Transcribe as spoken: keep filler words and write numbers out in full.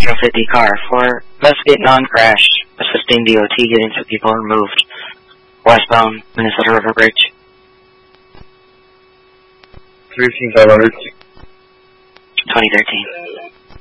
Metro fifty car for investigate non-crash, assisting D O T getting two people removed. Westbound Minnesota River Bridge. three fifteen five hundred. twenty thirteen.